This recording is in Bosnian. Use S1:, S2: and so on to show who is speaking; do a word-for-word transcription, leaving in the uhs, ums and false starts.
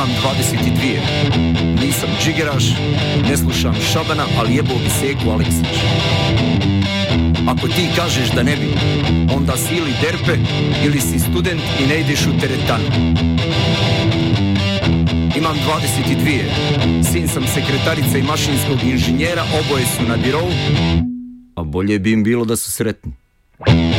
S1: Imam dvadeset dvije. Nisam džigeraš, ne slušam Šabana, ali jebao bi Seku Aleksić. Ako ti kažeš da ne bi, onda si ili derpe ili si student i ne ideš u teretanu. Imam dvadeset dvije. Sin sam sekretarice i mašinskog inženjera, oboje su na birou, a bolje bi im bilo da su sretni.